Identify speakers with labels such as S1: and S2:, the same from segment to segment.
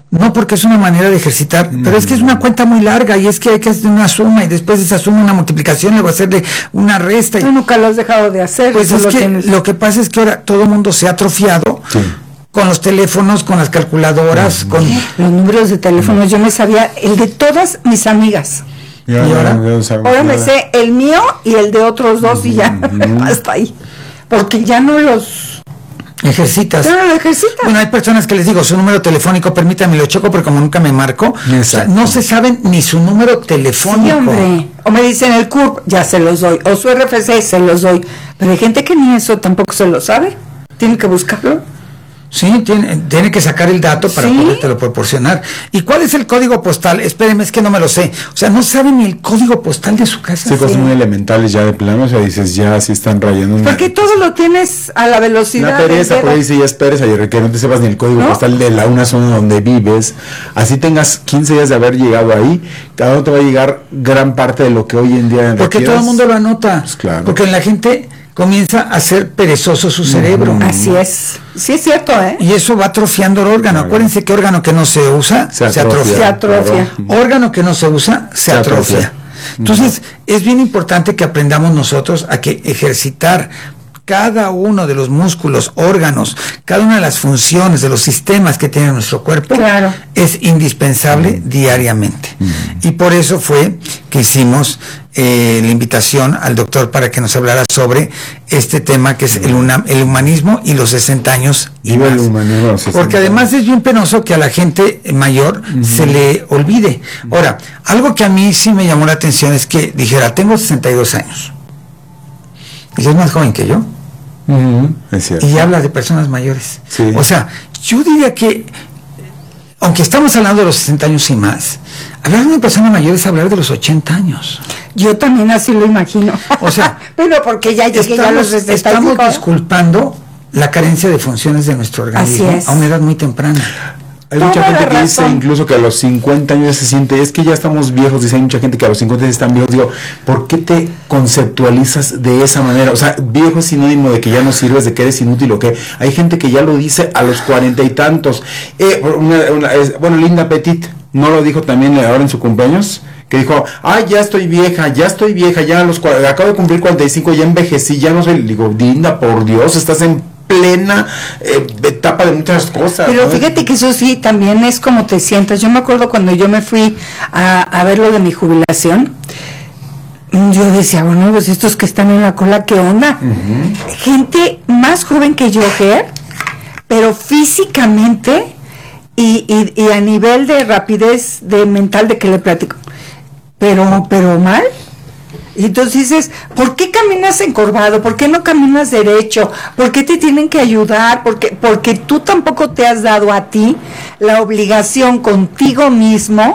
S1: No, porque es una manera de ejercitar, pero es que es una cuenta muy larga y es que hay que hacer una suma y después de esa suma una multiplicación, luego hacerle una resta.
S2: Tú nunca lo has dejado de hacer.
S1: Pues es que lo que pasa es que ahora todo el mundo se ha atrofiado con los teléfonos, con las calculadoras, con
S2: los números de teléfonos. Yo me sabía el de todas mis amigas.
S1: ¿Y ahora
S2: me sé el mío y el de otros dos y ya, hasta ahí. Porque ya no los
S1: ejercitas.
S2: Pero lo ejercitas.
S1: Bueno, hay personas que les digo, su número telefónico, permítame, lo checo, porque como nunca me marco, o sea, no se saben ni su número telefónico.
S2: Sí, hombre. O me dicen el CURP, ya se los doy. O su RFC, se los doy. Pero hay gente que ni eso tampoco se lo sabe. Tiene que buscarlo.
S1: Sí, tiene que sacar el dato para podértelo proporcionar. ¿Y cuál es el código postal? Espérenme, es que no me lo sé. O sea, no saben ni el código postal de su casa.
S3: Sí, cosas muy elementales ya de plano. O sea, dices, ya sí están rayando.
S2: Porque todo lo tienes a la velocidad.
S3: Una pereza, por ahí dice, ya es pereza, y que no te sepas ni el código postal de una zona donde vives. Así tengas 15 días de haber llegado ahí, cada uno te va a llegar gran parte de lo que hoy en día
S1: porque todo el mundo lo anota. Pues claro. Porque la gente comienza a ser perezoso su cerebro.
S2: Así es. Sí es cierto, ¿eh?
S1: Y eso va atrofiando el órgano. Claro. Acuérdense que órgano que no se usa, se atrofia.
S2: Claro.
S1: Órgano que no se usa, se atrofia. Entonces, es bien importante que aprendamos nosotros a que ejercitar cada uno de los músculos, órganos, cada una de las funciones de los sistemas que tiene nuestro cuerpo, es indispensable diariamente. Y por eso fue que hicimos la invitación al doctor para que nos hablara sobre este tema que es el humanismo y los 60 años y más. Porque además es bien penoso que a la gente mayor se le olvide. Ahora, algo que a mí sí me llamó la atención es que dijera, tengo 62 años. Y es más joven que yo. Y habla de personas mayores. O sea, yo diría que, aunque estamos hablando de los 60 años y más, hablar de una persona mayor es hablar de los 80 años.
S2: Yo también así lo imagino.
S1: O sea,
S2: pero porque ya llegué a los 60.
S1: Estamos disculpando la carencia de funciones de nuestro organismo a una edad muy temprana.
S3: Hay mucha gente que dice incluso que a los 50 años se siente, es que ya estamos viejos, dice, hay mucha gente que a los 50 están viejos. Digo, ¿por qué te conceptualizas de esa manera? O sea, viejo es sinónimo de que ya no sirves, de que eres inútil o qué. Hay gente que ya lo dice a los 40 y tantos. Bueno, Linda Petit no lo dijo también ahora en su cumpleaños, que dijo, ya estoy vieja, ya acabo de cumplir 45, ya envejecí, ya no soy. Digo, Linda, por Dios, estás en plena etapa de muchas cosas.
S2: Pero fíjate que eso sí, también es como te sientas. Yo me acuerdo cuando yo me fui a ver lo de mi jubilación, yo decía, bueno, pues estos que están en la cola, ¿qué onda? Gente más joven que yo, pero físicamente y a nivel de rapidez de mental de que le platico, pero mal. Y entonces dices, ¿por qué caminas encorvado? ¿Por qué no caminas derecho? ¿Por qué te tienen que ayudar? Porque tú tampoco te has dado a ti la obligación contigo mismo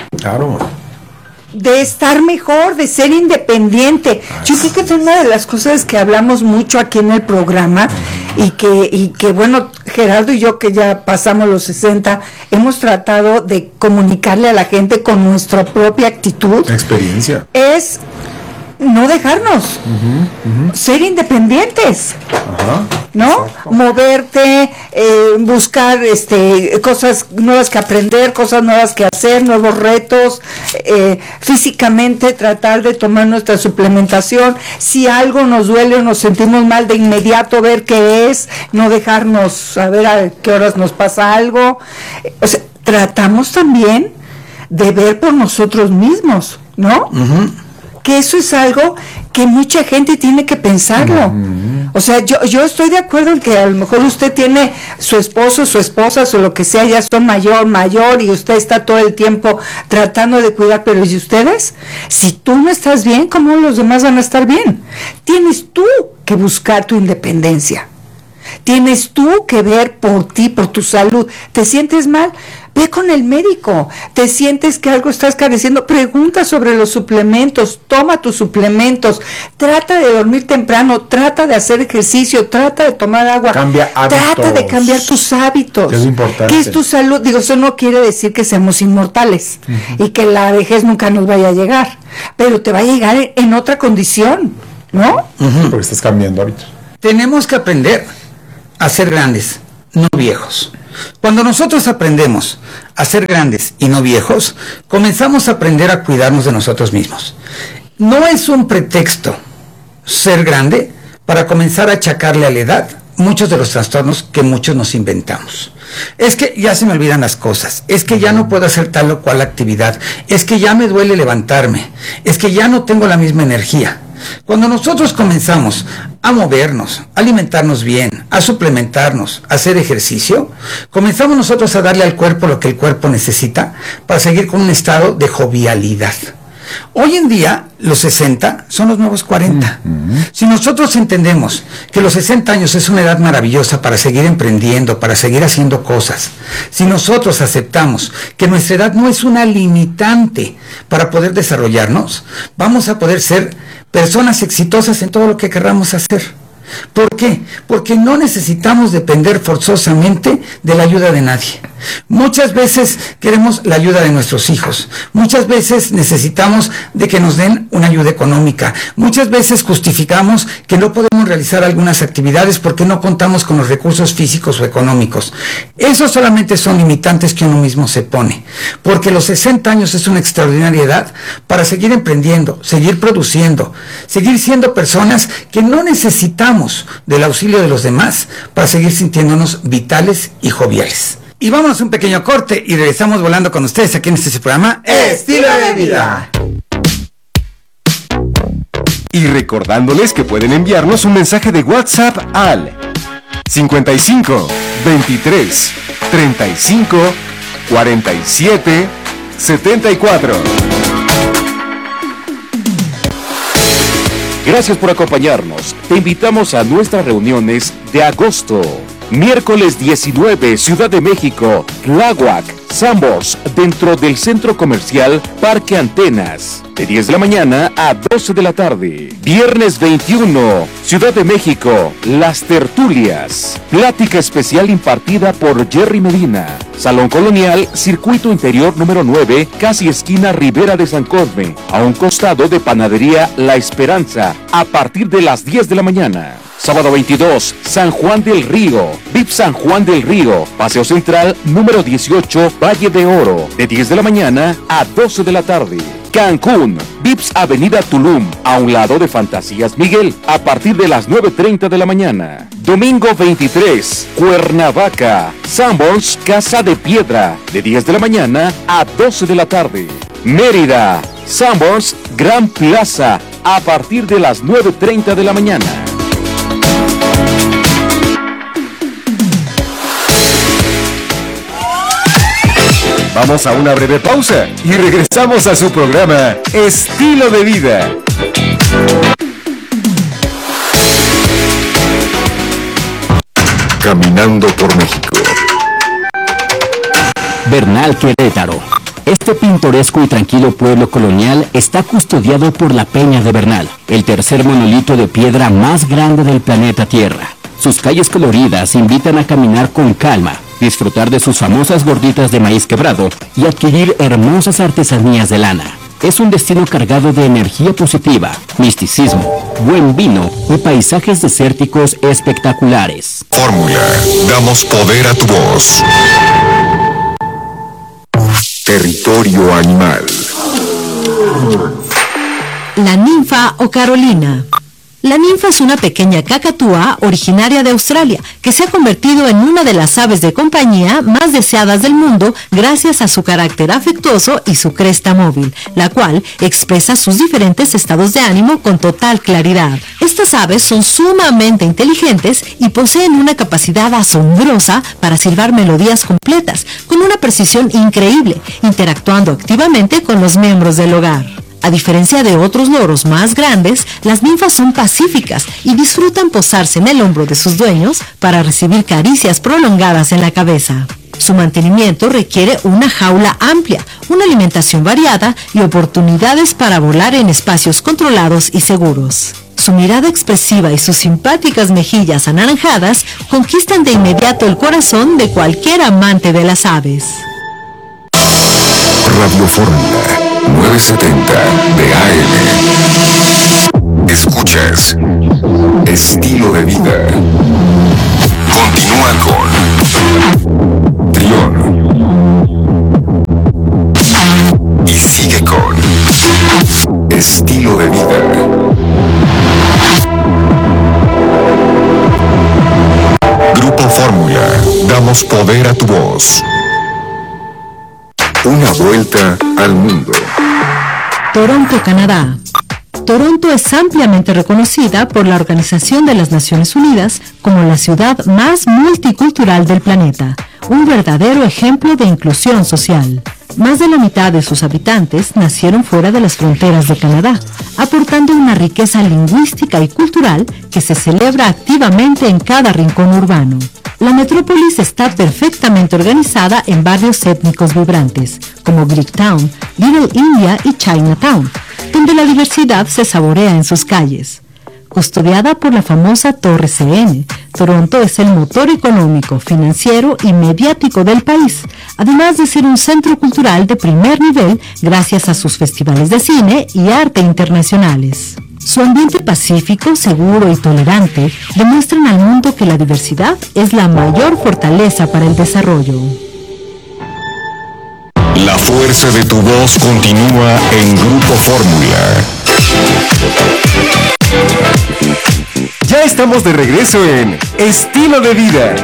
S2: de estar mejor, de ser independiente. Yo creo que es una de las cosas que hablamos mucho aquí en el programa y que bueno, Gerardo y yo, que ya pasamos los 60, hemos tratado de comunicarle a la gente con nuestra propia actitud.
S3: Experiencia.
S2: Es no dejarnos, ser independientes, ¿no? Exacto. Moverte, buscar cosas nuevas que aprender, cosas nuevas que hacer, nuevos retos, físicamente tratar de tomar nuestra suplementación. Si algo nos duele o nos sentimos mal, de inmediato ver qué es, no dejarnos saber a qué horas nos pasa algo. O sea, tratamos también de ver por nosotros mismos, ¿no? Que eso es algo que mucha gente tiene que pensarlo. O sea, yo estoy de acuerdo en que a lo mejor usted tiene su esposo, su esposa, o lo que sea, ya son mayor, y usted está todo el tiempo tratando de cuidar, pero ¿y ustedes? Si tú no estás bien, ¿cómo los demás van a estar bien? Tienes tú que buscar tu independencia. Tienes tú que ver por ti, por tu salud. ¿Te sientes mal? Ve con el médico. ¿Te sientes que algo estás careciendo? Pregunta sobre los suplementos, toma tus suplementos, trata de dormir temprano, trata de hacer ejercicio, trata de tomar agua.
S3: Cambia hábitos.
S2: Trata de cambiar tus hábitos.
S3: Que es importante.
S2: ¿Qué es tu salud? Digo, eso no quiere decir que seamos inmortales y que la vejez nunca nos vaya a llegar, pero te va a llegar en otra condición, ¿no?
S3: Porque estás cambiando hábitos.
S1: Tenemos que aprender a ser grandes, no viejos. Cuando nosotros aprendemos a ser grandes y no viejos, comenzamos a aprender a cuidarnos de nosotros mismos. No es un pretexto ser grande para comenzar a achacarle a la edad muchos de los trastornos que muchos nos inventamos. Es que ya se me olvidan las cosas, es que ya no puedo hacer tal o cual actividad, es que ya me duele levantarme, es que ya no tengo la misma energía. Cuando nosotros comenzamos a movernos, a alimentarnos bien, a suplementarnos, a hacer ejercicio, comenzamos nosotros a darle al cuerpo lo que el cuerpo necesita para seguir con un estado de jovialidad. Hoy en día, los 60 son los nuevos 40. Si nosotros entendemos que los 60 años es una edad maravillosa para seguir emprendiendo, para seguir haciendo cosas, si nosotros aceptamos que nuestra edad no es una limitante para poder desarrollarnos, vamos a poder ser personas exitosas en todo lo que querramos hacer. ¿Por qué? Porque no necesitamos depender forzosamente de la ayuda de nadie. Muchas veces queremos la ayuda de nuestros hijos, muchas veces necesitamos de que nos den una ayuda económica, muchas veces justificamos que no podemos realizar algunas actividades porque no contamos con los recursos físicos o económicos. Esos solamente son limitantes que uno mismo se pone, porque los 60 años es una extraordinaria edad para seguir emprendiendo, seguir produciendo, seguir siendo personas que no necesitamos del auxilio de los demás para seguir sintiéndonos vitales y joviales. Y vámonos a un pequeño corte y regresamos volando con ustedes aquí en este programa Estilo de Vida.
S4: Y recordándoles que pueden enviarnos un mensaje de WhatsApp al 55 23 35 47 74. Gracias por acompañarnos. Te invitamos a nuestras reuniones de agosto. Miércoles 19, Ciudad de México, Tláhuac, Sanborns, dentro del Centro Comercial Parque Antenas, de 10 de la mañana a 12 de la tarde. Viernes 21, Ciudad de México, Las Tertulias, plática especial impartida por Jerry Medina. Salón Colonial, Circuito Interior número 9, casi esquina Ribera de San Cosme, a un costado de Panadería La Esperanza, a partir de las 10 de la mañana. Sábado 22, San Juan del Río, VIP San Juan del Río, Paseo Central número 18, Valle de Oro, de 10 de la mañana a 12 de la tarde. Cancún, VIPS Avenida Tulum, a un lado de Fantasías Miguel, a partir de las 9:30 de la mañana. Domingo 23, Cuernavaca, Sanborns, Casa de Piedra, de 10 de la mañana a 12 de la tarde. Mérida, Sanborns, Gran Plaza, a partir de las 9:30 de la mañana. Vamos a una breve pausa y regresamos a su programa Estilo de Vida. Caminando por México.
S5: Bernal, Querétaro. Este pintoresco y tranquilo pueblo colonial está custodiado por la Peña de Bernal, el tercer monolito de piedra más grande del planeta Tierra. Sus calles coloridas invitan a caminar con calma, disfrutar de sus famosas gorditas de maíz quebrado y adquirir hermosas artesanías de lana. Es un destino cargado de energía positiva, misticismo, buen vino y paisajes desérticos espectaculares.
S4: Fórmula, damos poder a tu voz. Territorio animal.
S6: La ninfa o Carolina. La ninfa es una pequeña cacatúa originaria de Australia que se ha convertido en una de las aves de compañía más deseadas del mundo gracias a su carácter afectuoso y su cresta móvil, la cual expresa sus diferentes estados de ánimo con total claridad. Estas aves son sumamente inteligentes y poseen una capacidad asombrosa para silbar melodías completas con una precisión increíble, interactuando activamente con los miembros del hogar. A diferencia de otros loros más grandes, las ninfas son pacíficas y disfrutan posarse en el hombro de sus dueños para recibir caricias prolongadas en la cabeza. Su mantenimiento requiere una jaula amplia, una alimentación variada y oportunidades para volar en espacios controlados y seguros. Su mirada expresiva y sus simpáticas mejillas anaranjadas conquistan de inmediato el corazón de cualquier amante de las aves.
S4: Radio Fórmula 970 de AM. Escuchas Estilo de Vida. Continúa con
S7: continuación. Y sigue con Estilo de Vida. Grupo Fórmula, damos poder a tu voz. Una vuelta al mundo.
S6: Toronto, Canadá. Toronto es ampliamente reconocida por la Organización de las Naciones Unidas como la ciudad más multicultural del planeta, un verdadero ejemplo de inclusión social. Más de la mitad de sus habitantes nacieron fuera de las fronteras de Canadá, aportando una riqueza lingüística y cultural que se celebra activamente en cada rincón urbano. La metrópolis está perfectamente organizada en barrios étnicos vibrantes, como Greektown, Little India y Chinatown, donde la diversidad se saborea en sus calles. Custodiada por la famosa Torre CN, Toronto es el motor económico, financiero y mediático del país, además de ser un centro cultural de primer nivel gracias a sus festivales de cine y arte internacionales. Su ambiente pacífico, seguro y tolerante demuestran al mundo que la diversidad es la mayor fortaleza para el desarrollo.
S7: La fuerza de tu voz continúa en Grupo Fórmula.
S4: Ya estamos de regreso en Estilo de Vida.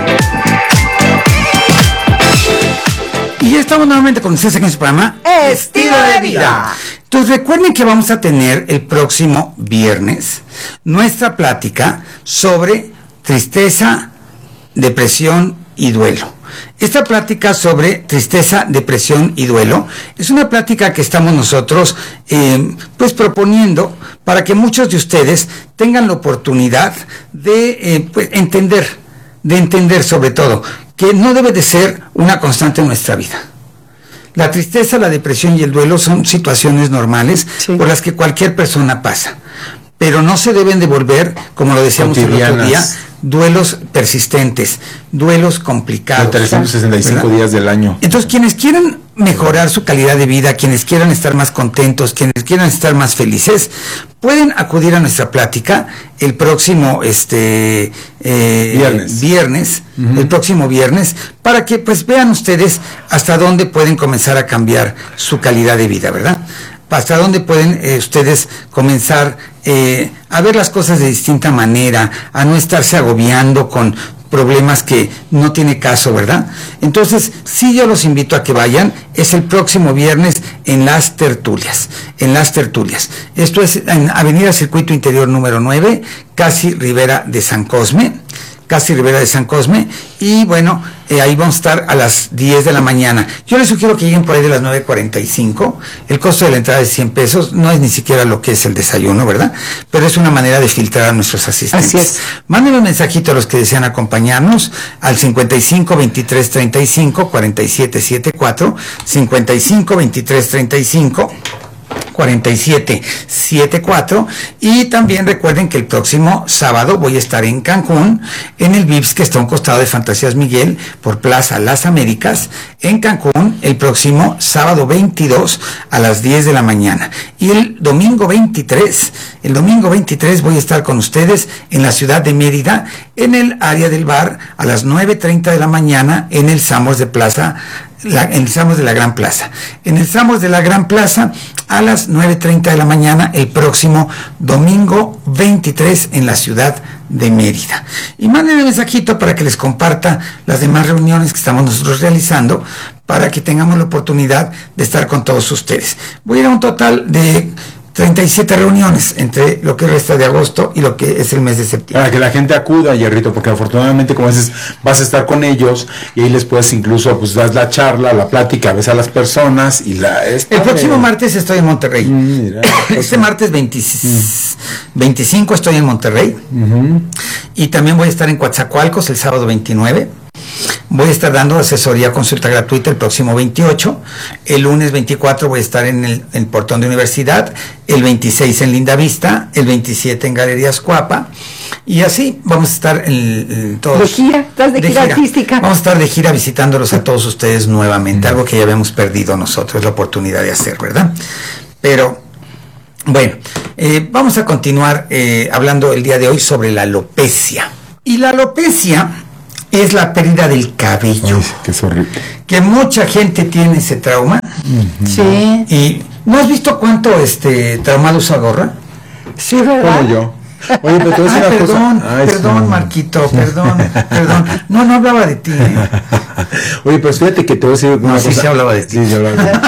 S1: Y ya estamos nuevamente con ustedes aquí en su programa
S2: Estilo de Vida.
S1: Entonces recuerden que vamos a tener el próximo viernes nuestra plática sobre tristeza, depresión y duelo. Esta plática sobre tristeza, depresión y duelo es una plática que estamos nosotros pues proponiendo para que muchos de ustedes tengan la oportunidad de pues, entender sobre todo que no debe de ser una constante en nuestra vida. La tristeza, la depresión y el duelo son situaciones normales por las que cualquier persona pasa, pero no se deben de volver, como lo decíamos el otro día, duelos persistentes, duelos complicados.
S3: 365 días del año.
S1: Entonces, quienes quieran mejorar su calidad de vida, quienes quieran estar más contentos, quienes quieran estar más felices, pueden acudir a nuestra plática el próximo viernes, el próximo viernes, para que pues vean ustedes hasta dónde pueden comenzar a cambiar su calidad de vida, ¿verdad? Hasta dónde pueden ustedes comenzar a ver las cosas de distinta manera, a no estarse agobiando con problemas que no tiene caso, ¿verdad? Entonces, sí, yo los invito a que vayan. Es el próximo viernes en Las Tertulias. Esto es en Avenida Circuito Interior número 9, casi Ribera de San Cosme. Y bueno, ahí vamos a estar a las 10 de la mañana. Yo les sugiero que lleguen por ahí de las 9:45. El costo de la entrada es 100 pesos, no es ni siquiera lo que es el desayuno, ¿verdad? Pero es una manera de filtrar a nuestros asistentes.
S2: Así es.
S1: Mándenme un mensajito a los que desean acompañarnos al 55 23 35 47 74, 55 23 35 4774, y también recuerden que el próximo sábado voy a estar en Cancún, en el VIPS que está a un costado de Fantasías Miguel, por Plaza Las Américas, en Cancún, el próximo sábado 22 a las 10 de la mañana. Y el domingo 23 voy a estar con ustedes en la ciudad de Mérida, en el área del bar, a las 9:30 de la mañana, en el Samos de Plaza, en el Samos de la Gran Plaza. En el Samos de la Gran Plaza a las 9:30 de la mañana el próximo domingo 23 en la ciudad de Mérida. Y mándenme un mensajito para que les comparta las demás reuniones que estamos nosotros realizando para que tengamos la oportunidad de estar con todos ustedes. Voy a ir a un total de 37 reuniones entre lo que resta de agosto y lo que es el mes de septiembre.
S3: Para que la gente acuda, Hierrito, porque afortunadamente, como dices, vas a estar con ellos y ahí les puedes incluso, pues, das la charla, la plática, ves a las personas y
S1: el próximo martes estoy en Monterrey. Mira, este martes 25 estoy en Monterrey. Y también voy a estar en Coatzacoalcos el sábado 29. Voy a estar dando asesoría, consulta gratuita el próximo 28. El lunes 24 voy a estar en el Portón de Universidad. El 26 en Lindavista. El 27 en Galerías Cuapa. Y así vamos a estar todos.
S2: De gira, estás de gira artística.
S1: Vamos a estar de gira visitándolos a todos ustedes nuevamente. Algo que ya habíamos perdido nosotros, la oportunidad de hacer, ¿verdad? Pero, bueno, vamos a continuar hablando el día de hoy sobre la alopecia. Y la alopecia es la pérdida del cabello.
S3: Ay, que es horrible.
S1: Que mucha gente tiene ese trauma.
S2: Sí.
S1: Y ¿no has visto cuánto traumado usa gorra?
S2: Sí, ¿verdad?
S3: Como yo. Oye, pero te voy a decir una
S1: perdón,
S3: cosa. Ay,
S1: perdón,
S3: sí.
S1: Marquito, perdón. No hablaba de ti, ¿eh?
S3: Oye, pues fíjate que te voy a decir una
S1: No,
S3: cosa.
S1: sí se hablaba de ti.
S3: Sí, se hablaba de ti.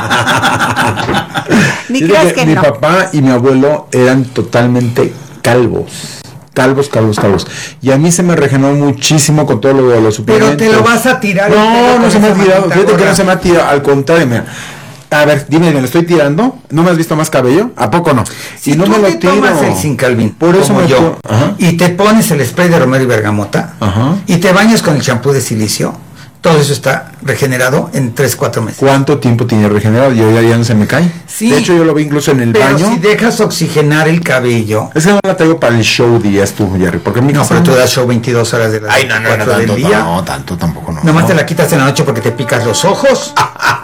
S2: Ni
S3: Fíjate
S2: creas que
S3: mi
S2: no.
S3: papá y mi abuelo eran totalmente calvos. Calvos. Y a mí se me regeneró muchísimo con todo lo de los suplementos.
S1: Pero te lo vas a tirar.
S3: No se me ha tirado. Fíjate que
S1: gorra.
S3: no se me ha tirado. Al contrario, mira. A ver, dime, ¿me lo estoy tirando? ¿No me has visto más cabello? ¿A poco no?
S1: Si
S3: y no
S1: tú
S3: me lo
S1: te
S3: tiro.
S1: tomas el Sincalvin,
S3: Por eso
S1: como
S3: me
S1: yo,
S3: Ajá.
S1: y te pones el spray de romero y bergamota,
S3: Ajá.
S1: y te bañas con el champú de silicio, todo eso está regenerado en 3-4 meses.
S3: ¿Cuánto tiempo tiene regenerado? Ya no se me cae.
S1: Sí.
S3: De hecho, yo lo vi incluso en el
S1: Pero
S3: baño.
S1: si dejas oxigenar el cabello...
S3: Es que no la traigo para el show, dirías tú, Jerry. Porque mi
S1: No,
S3: casa
S1: pero tú das show 22 horas de la
S3: Ay, no,
S1: 4 del día.
S3: No, tanto tampoco no.
S1: Nomás te la quitas en la noche porque te picas los ojos.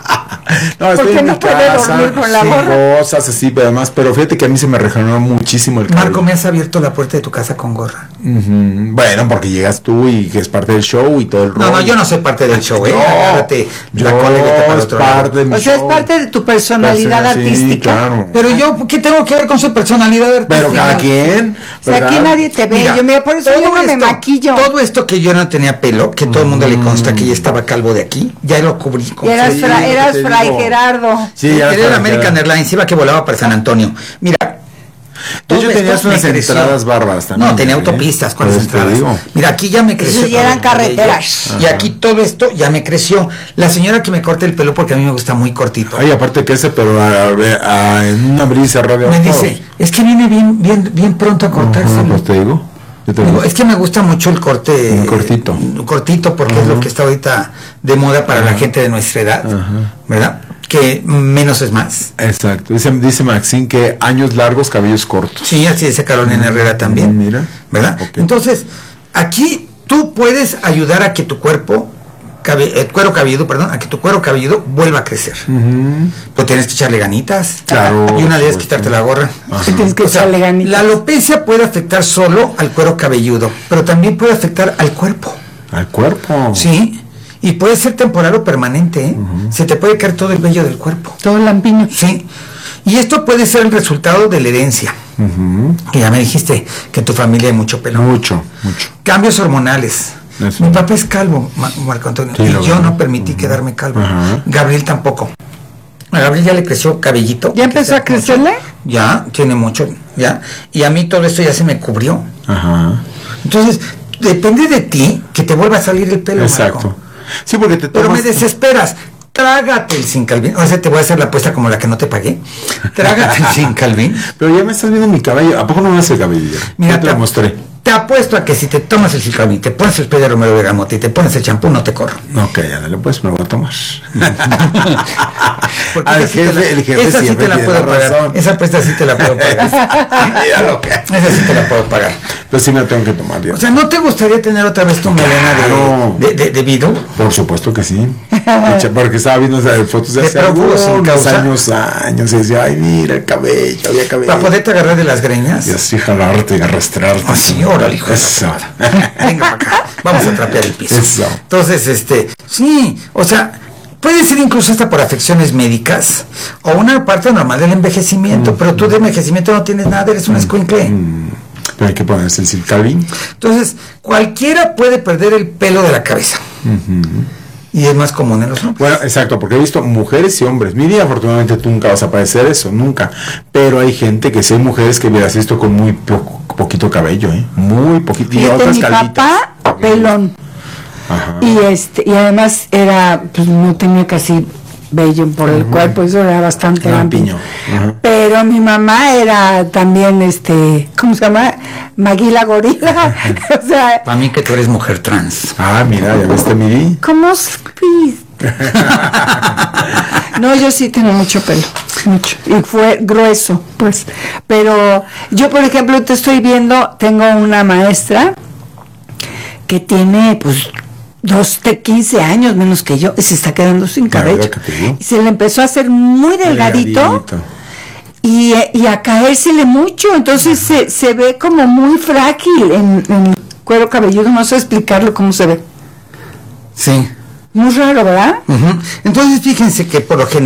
S3: No, estoy
S2: Porque
S3: en
S2: no
S3: mi
S2: puede
S3: casa,
S2: dormir con la
S3: sí,
S2: gorra.
S3: cosas así, pero además, pero fíjate que a mí se me regeneró muchísimo el cabello.
S1: Marco, me has abierto la puerta de tu casa con gorra.
S3: Ujú. Bueno, porque llegas tú y que es parte del show y todo el rollo.
S1: No, yo no soy parte del show, ¿eh?
S3: No,
S1: Agárrate la coleguita para
S3: es
S1: otro
S3: parte
S1: lado.
S3: de mi
S2: O sea, es
S3: show.
S2: parte de tu personalidad
S3: Sí,
S2: artística.
S3: claro.
S1: Pero yo, ¿qué tengo que ver con su personalidad artística?
S3: Pero cada quien.
S2: O sea, aquí
S3: ¿verdad?
S2: nadie te ve. Mira, por eso yo no me maquillo.
S1: Todo esto que yo no tenía pelo, que todo el mundo le consta que ya estaba calvo de aquí, ya lo cubrí con
S2: Y eras,
S3: Sí,
S2: eras
S3: te
S2: Fray
S3: digo.
S2: Gerardo.
S3: Sí, ya
S1: Era el
S3: para
S1: American
S3: que-
S1: Airlines, iba que volaba para San Antonio. Mira.
S3: De hecho,
S1: todo
S3: tenías
S1: esto
S3: unas
S1: me creció.
S3: entradas bárbaras también.
S1: No, tenía
S3: ¿eh?
S1: autopistas con las
S3: Pues te
S1: entradas.
S3: digo.
S1: Mira, aquí ya me creció.
S2: Eso ya eran
S1: todo el cabello.
S2: carreteras.
S1: Y aquí todo esto ya me creció. La señora que me corta el pelo, porque a mí me gusta muy cortito,
S3: Ay, aparte que ese, pero en una brisa radio.
S1: me dice, es que viene bien pronto a cortárselo.
S3: Pues te digo. Yo te
S1: Digo,
S3: digo.
S1: es que me gusta mucho el corte
S3: Muy cortito.
S1: cortito porque es lo que está ahorita de moda para la gente de nuestra edad, ¿verdad? Que menos es más.
S3: Exacto. Dice Maxine que años largos, cabellos cortos.
S1: Sí, así dice Carolina Herrera también.
S3: Mira.
S1: ¿Verdad?
S3: Ok.
S1: Entonces, aquí tú puedes ayudar a que tu cuero cabelludo, a que tu cuero cabelludo vuelva a crecer. Pero tienes que echarle ganitas.
S3: Claro,
S1: Y una de ellas
S3: por
S1: quitarte la gorra.
S2: Sí, tienes que
S1: O sea,
S2: echarle ganitas.
S1: la alopecia puede afectar solo al cuero cabelludo, pero también puede afectar al cuerpo.
S3: Al cuerpo.
S1: Sí. Y puede ser temporal o permanente, ¿eh? Se te puede caer todo el vello del cuerpo.
S2: Todo lampiño.
S1: Sí. Y esto puede ser el resultado de la herencia. Que ya me dijiste que en tu familia hay mucho pelo.
S3: Mucho.
S1: Cambios hormonales.
S3: Eso.
S1: Mi papá es calvo, Marco Antonio.
S3: Sí,
S1: y
S3: lo
S1: yo
S3: veo.
S1: no permití quedarme calvo.
S3: Ajá.
S1: Gabriel tampoco. A Gabriel ya le creció cabellito.
S2: ¿Ya empezó a crecerle?
S1: Ya, tiene mucho. Ya. Y a mí todo esto ya se me cubrió.
S3: Ajá.
S1: Entonces, depende de ti que te vuelva a salir el pelo,
S3: Exacto.
S1: Marco.
S3: Sí, porque te
S1: Pero
S3: tomas...
S1: me desesperas. Trágate el Sincalvin. O sea, te voy a hacer la apuesta como la que no te pagué. Trágate el Sincalvin.
S3: Pero ya me estás viendo mi cabello. ¿A poco no me hace el cabello?
S1: Mira,
S3: Ya te lo mostré.
S1: Te apuesto a que si te tomas el Sincalvin, te pones el spray de romero bergamota y te pones el champú, no te corro.
S3: Ok, ándale, pues me lo voy a tomar.
S1: Porque
S3: Al
S1: esa sí te la-
S3: el jefe
S1: esa sí
S3: siempre
S1: te la
S3: tiene
S1: puedo pagar.
S3: razón.
S1: Esa apuesta sí te la puedo pagar.
S3: Mira lo que...
S1: Esa sí te la puedo pagar.
S3: Pero sí me lo tengo que tomar, ya.
S1: O sea, ¿no te gustaría tener otra vez tu melena
S3: Claro.
S1: de Beatle?
S3: Por supuesto que sí. Porque estaba viendo esas fotos de
S1: De
S3: hace
S1: prófugo sin
S3: algunos
S1: causa.
S3: años. Y decía, ay, mira el cabello, había cabello.
S1: Para poderte agarrar de las greñas.
S3: Y así jalarte y arrastrarte.
S1: Así, órale, hijo de la
S3: Eso.
S1: Venga para acá. Vamos a trapear el piso.
S3: Eso.
S1: Entonces, sí, o sea, puede ser incluso hasta por afecciones médicas o una parte normal del envejecimiento, pero tú de envejecimiento no tienes nada, eres un escuincle.
S3: Pero hay que ponerse el Sincalvin.
S1: Entonces, cualquiera puede perder el pelo de la cabeza. Y es más común en los hombres.
S3: Bueno, exacto, porque he visto mujeres y hombres. Miri, afortunadamente tú nunca vas a padecer eso, nunca. Pero hay gente que sí, hay mujeres que hubieras visto con muy poquito cabello, ¿eh? Muy poquito. Y
S2: Fíjate,
S3: otras
S2: mi
S3: calvitas.
S2: papá, pelón.
S3: Ajá.
S2: Y además era, pues no tenía casi vello por el cuerpo, eso era bastante
S3: Lampiño.
S2: lampiño.
S3: Ajá.
S2: Pero mi mamá era también, ¿cómo se llama? Maguila gorila. O sea,
S1: Para mí que tú eres mujer trans.
S3: Ah, mira, ya viste, Miri.
S2: ¿cómo supiste? No, yo sí tengo mucho pelo, mucho. Y fue grueso, pues. Pero yo, por ejemplo, te estoy viendo, tengo una maestra que tiene, pues, 15 años menos que yo, y se está quedando sin
S3: La
S2: cabello.
S3: verdad que te digo.
S2: Y se le empezó a hacer muy delgadito. Y a caérsele mucho, entonces se ve como muy frágil cuero cabelludo, no sé explicarlo cómo se ve.
S1: Sí.
S2: Muy raro, ¿verdad?
S1: Entonces fíjense que por lo general